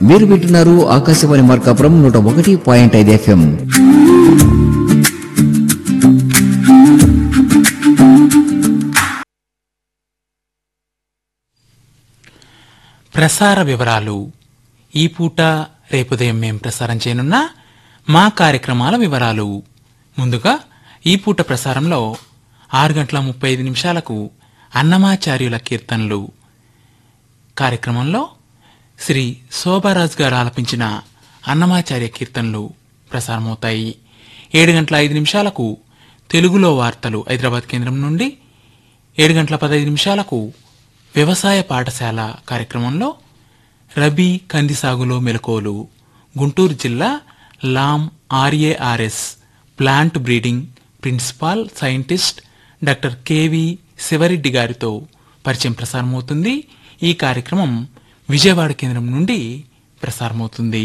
మీరు వింటున్నారు ఆకాశవాణి మార్కాపురం 101.5 FM. ప్రసార వివరాలు. ఈ పూట రేపు ఉదయం మేం ప్రసారం చేయనున్న మా కార్యక్రమాల వివరాలు. ముందుగా ఈ పూట ప్రసారంలో 6:35 అన్నమాచార్యుల కీర్తనలు కార్యక్రమంలో శ్రీ శోభారాజ్ గారు ఆలపించిన అన్నమాచార్య కీర్తనలు ప్రసారమవుతాయి. 7:05 తెలుగులో వార్తలు హైదరాబాద్ కేంద్రం నుండి, 7:15 వ్యవసాయ పాఠశాల కార్యక్రమంలో రబీ కంది సాగులో మెలకువలు గుంటూరు జిల్లా లాం RARS plant breeding principal scientist doctor KV Siva Reddy గారితో పరిచయం ప్రసారమవుతుంది. ఈ కార్యక్రమం విజయవాడ కేంద్రం నుండి ప్రసారమవుతుంది.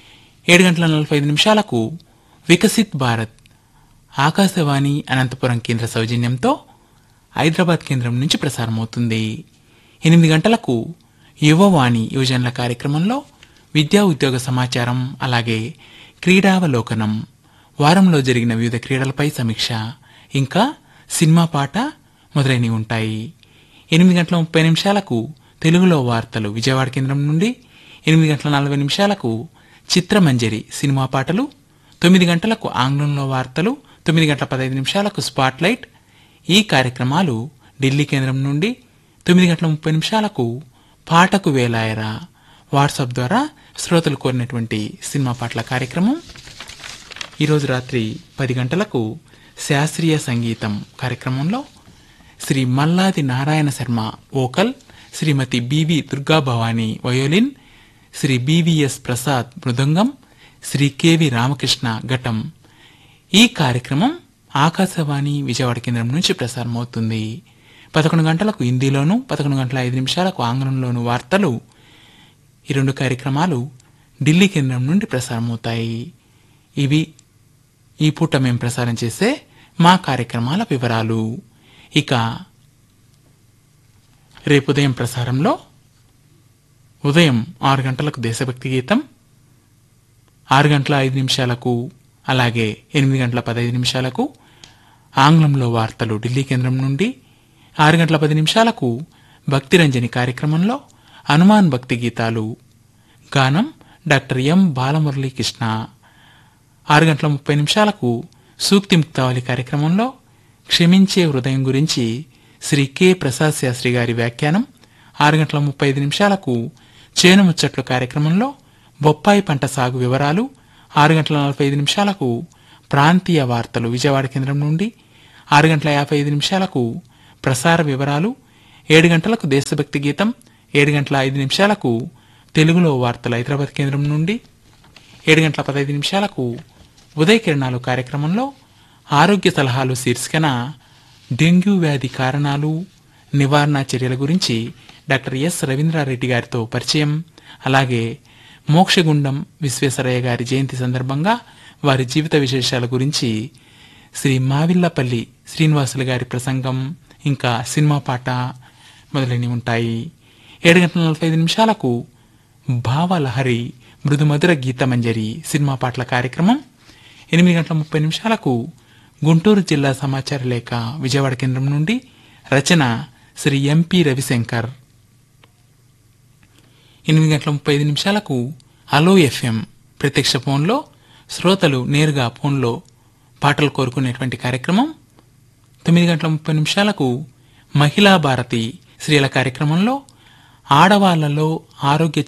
7:45 వికసిత్ భారత్ ఆకాశవాణి అనంతపురం కేంద్ర సౌజన్యంతో హైదరాబాద్ కేంద్రం నుంచి ప్రసారమవుతుంది. 8 గంటలకు యువవాణి యువజనుల కార్యక్రమంలో విద్యా ఉద్యోగ సమాచారం, అలాగే క్రీడావలోకనం, వారంలో జరిగిన వివిధ క్రీడలపై సమీక్ష, ఇంకా సినిమా పాట మొదలైనవి ఉంటాయి. 8:30 తెలుగులో వార్తలు విజయవాడ కేంద్రం నుండి, 8:40 చిత్రమంజరి సినిమా పాటలు, 9 గంటలకు ఆంగ్లంలో వార్తలు, 9:15 స్పాట్ లైట్. ఈ కార్యక్రమాలు ఢిల్లీ కేంద్రం నుండి, 9:30 పాటకు వేలాయరా వాట్సాప్ ద్వారా శ్రోతలు కోరినటువంటి సినిమా పాటల కార్యక్రమం. ఈరోజు రాత్రి 10 గంటలకు శాస్త్రీయ సంగీతం కార్యక్రమంలో శ్రీ మల్లాది నారాయణ శర్మ వోకల్, శ్రీమతి BV Durga Bhavani violin, Shri BVS Prasad మృదంగం, శ్రీ కెవి రామకృష్ణ ఘటం. ఈ కార్యక్రమం ఆకాశవాణి విజయవాడ కేంద్రం నుంచి ప్రసారమవుతుంది. 11 గంటలకు హిందీలోను, 11:05 ఆంగ్లంలోను వార్తలు. ఈ రెండు కార్యక్రమాలు ఢిల్లీ కేంద్రం నుండి ప్రసారమవుతాయి. ఇవి ఈ పూట మేము ప్రసారం చేసే మా కార్యక్రమాల వివరాలు. ఇక రేపు ఉదయం ప్రసారంలో ఉదయం 6 గంటలకు దేశభక్తి గీతం, 6:05 అలాగే 8:15 ఆంగ్లంలో వార్తలు ఢిల్లీ కేంద్రం నుండి, 6:10 భక్తిరంజని కార్యక్రమంలో హనుమాన్ భక్తి గీతాలు, గానం డాక్టర్ ఎం బాలమురళీకృష్ణ. 6:30 సూక్తి ముక్తావళి కార్యక్రమంలో క్షమించే హృదయం గురించి శ్రీ కె ప్రసాద్ శాస్త్రి గారి వ్యాఖ్యానం, 6:35 చేను ముచ్చట్లు కార్యక్రమంలో బొప్పాయి పంట సాగు వివరాలు, 6:45 ప్రాంతీయ వార్తలు విజయవాడ కేంద్రం నుండి, 6:55 ప్రసార వివరాలు, 7 గంటలకు దేశభక్తి గీతం, 7:05 తెలుగులో వార్తలు హైదరాబాద్ కేంద్రం నుండి, 7:15 ఉదయ కిరణాలు కార్యక్రమంలో ఆరోగ్య సలహాలు శీర్షికన డెంగ్యూ వ్యాధి కారణాలు, నివారణ చర్యల గురించి డాక్టర్ ఎస్ రవీంద్రారెడ్డి గారితో పరిచయం, అలాగే మోక్షగుండం విశ్వేశ్వరయ్య గారి జయంతి సందర్భంగా వారి జీవిత విశేషాల గురించి శ్రీ మావిల్లపల్లి శ్రీనివాసులు గారి ప్రసంగం, ఇంకా సినిమా పాట మొదలైనవి ఉంటాయి. 7:45 భావలహరి మృదుమధుర గీతమంజరి సినిమా పాటల కార్యక్రమం, 8:30 గుంటూరు జిల్లా సమాచార లేఖ విజయవాడ కేంద్రం నుండి, రచన Shri MP Ravishankar. 8:35 hello FM ప్రత్యక్ష ఫోన్లో శ్రోతలు నేరుగా ఫోన్లో పాటలు కోరుకునేటువంటి కార్యక్రమం. 9:30 మహిళా భారతి స్త్రీల కార్యక్రమంలో ఆడవాళ్లలో ఆరోగ్య